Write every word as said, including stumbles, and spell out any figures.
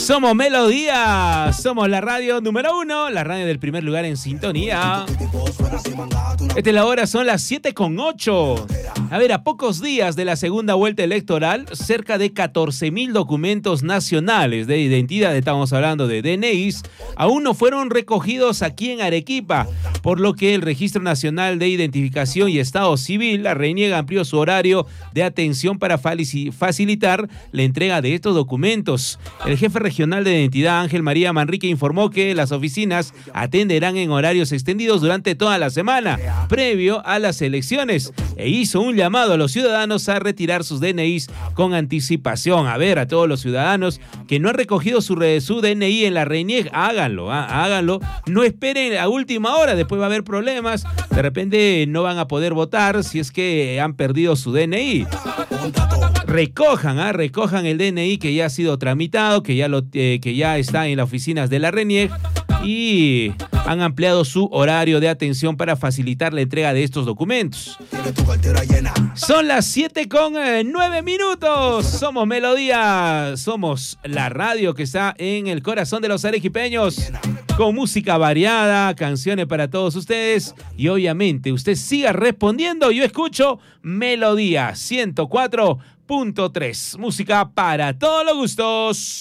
Somos Melodía, somos la radio número uno, la radio del primer lugar en sintonía. Esta es la hora, son las siete con ocho. A ver, a pocos días de la segunda vuelta electoral, cerca de catorce mil documentos nacionales de identidad, estamos hablando de D N Is, aún no fueron recogidos aquí en Arequipa, por lo que el Registro Nacional de Identificación y Estado Civil, la RENIEG, amplió su horario de atención para facilitar la entrega de estos documentos. El jefe regional de identidad, Ángel María Manrique, informó que las oficinas atenderán en horarios extendidos durante toda la semana, previo a las elecciones, e hizo un llamado a los ciudadanos a retirar sus D N Is con anticipación. A ver, a todos los ciudadanos que no han recogido su, su D N I en la RENIEG, háganlo, ¿ah? háganlo, no esperen a última hora, después va a haber problemas, de repente no van a poder votar si es que han perdido su D N I. Recojan, ¿ah? recojan el D N I que ya ha sido tramitado, que ya, lo, eh, que ya está en las oficinas de la RENIEG, y han ampliado su horario de atención para facilitar la entrega de estos documentos. Son las siete con nueve minutos. Somos Melodía, somos la radio que está en el corazón de los arequipeños, con música variada, canciones para todos ustedes, y obviamente usted siga respondiendo. Yo escucho Melodía ciento cuatro punto tres, música para todos los gustos.